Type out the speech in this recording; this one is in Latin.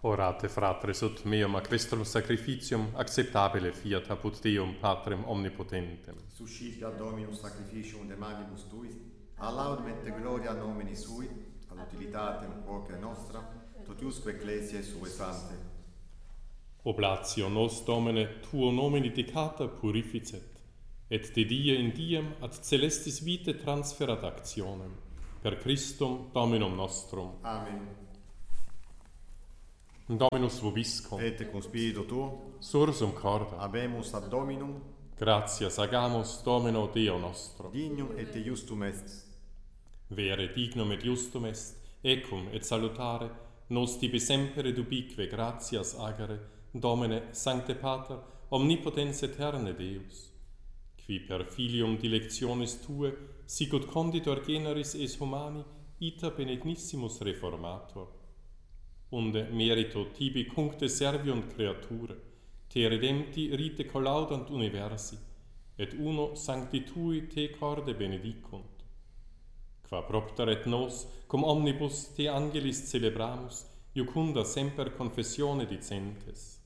Orate fratres ut meum ac vestrum sacrificium acceptabile fiat apud Deum Patrem omnipotentem. Suscipia Dominus sacrificium de manibus tuis, a laudem et gloria nomini sui, ad utilitatem propria nostra, totiusque ecclesiae sue sante. Oblatio nos Domine tuo nomini decata purificet, et de die in diem ad celestis vitae transferat actionem, per Christum Dominum nostrum. Amen. Dominus vobiscum, Et cum spiritu tuo, sursum corda, habemus ad Dominum, gratias agamus Domino Deo nostro. dignum et justum est. Vere dignum et justum est, ecum et salutare, nos tibi semper dubique gratias agere, Domine, Sancte Pater, omnipotens aeterne Deus, qui per filium dilectionis Tue, sicut conditor generis es humani, ita benignissimus reformator. Unde merito tibi cuncte serviunt creature, te redempti rite collaudant universi, et uno sancti Tui te corde benedicunt. Qua propter et nos, cum omnibus te angelis celebramus, iucunda semper confessione dicentes.